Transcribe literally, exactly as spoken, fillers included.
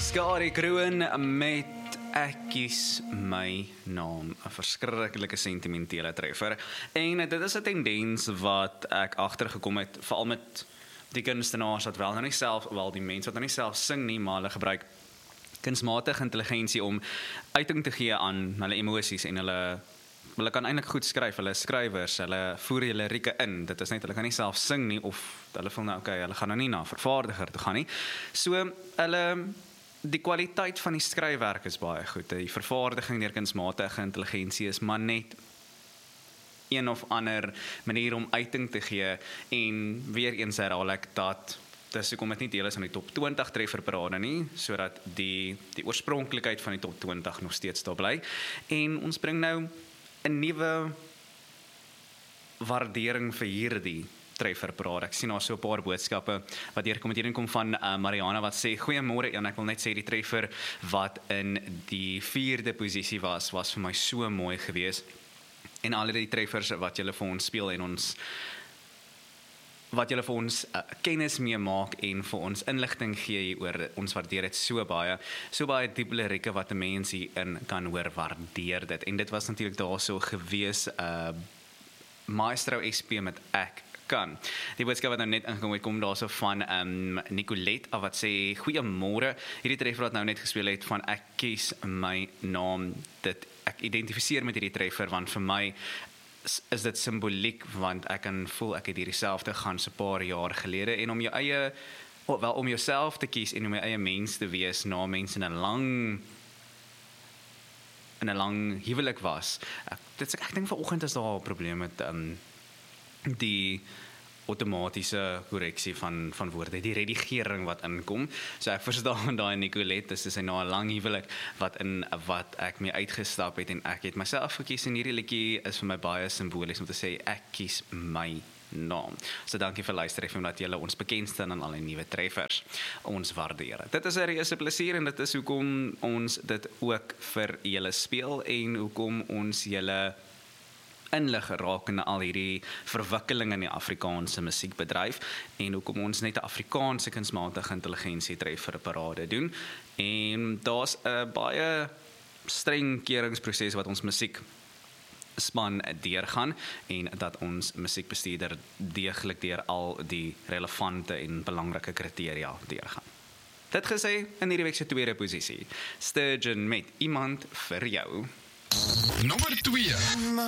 Skari Kroon met Ek kies my naam, 'n verskriklike sentimentele treffer. En dit is 'n tendens wat ek agtergekom het, veral met die kunstenaars wat wel nou nie self, wel die mense wat nou nie self sing nie, maar hulle gebruik kunsmatige intelligensie om uiting te gee aan hulle emosies en hulle Hulle kan eintlik goed skryf, hulle is skrywers, hulle voer die lirieke in. Dit is net, hulle kan nie self sing nie, of hulle voel nou, okay, hulle gaan nou nie na vervaardiger toe gaan nie. So, hulle, die kwaliteit van die skryfwerk is baie goed. Die vervaardiging deur kunsmatige intelligensie is maar net een of ander manier om uiting te gee, en weer eens herhaal ek dat dis hoekom dit nie deel is aan die top twintig trefferparade nie, sodat die, die oorspronklikheid van die top twintig nog steeds daar bly. En ons bring nou 'n nuwe waardering vir hierdie trefferparade. Ek sien daar so 'n paar boodskappe wat deurkom. Hierdie kom van uh, Mariana wat sê, goeiemôre, en ek wil net sê die treffer wat in die vierde posisie was, was vir my so mooi geweest. En al die treffers wat julle vir ons speel en ons wat julle vir ons uh, kennis mee maak en vir ons inligting gee oor, ons waardeer dit so baie, so baie diep lirieke wat 'n mens hier in kan hoor, waardeer dit. En dit was natuurlik daar so gewees, uh, Maestro S P met Ek kan. Die boodskap wat nou net ingekom het, kom daar so van um, Nicolette wat sê, goeiemôre, hierdie treffer wat nou net gespeel het van Ek kies my naam, dit, ek identifiseer met hierdie treffer, want vir my is dit simboliek, want ek kan voel ek het hierdie selfde gaan so 'n paar jaar gelede, en om jou eie, wel om jouself te kies en om jou eie mens te wees na mense in 'n lang in 'n lang huwelik was. Ek, dit, ek dink vanoggend is daar 'n probleem met um, die outomatiese korreksie van, van woorde, die redigering wat inkom. So ek verstaan daai Nicolette, dis is na 'n lang huwelik wat in wat ek mee uitgestap het, en ek het myself gekies, en hierdie liedjie is vir my baie simbolies om te sê, ek kies my naam. So dankie vir luister, en dat julle ons bekend staan aan al die nuwe treffers. Ons waardeer. Dit is 'n reuse plesier, en dit is hoekom ons dit ook vir julle speel, en hoekom ons julle inlig raak in al hierdie verwikkelinge in die Afrikaanse musiekbedryf, en hoekom ons net 'n Afrikaanse kunsmatige intelligensie trefferparade doen. En daar's 'n baie streng keuringsproses wat ons musiek span deurgaan, en dat ons musiekbestuurder deeglik deur al die relevante en belangrike kriteria deurgaan. Dit gesê, in hierdie week se tweede posisie, Sturgeon met Iemand vir jou. Nommer twee.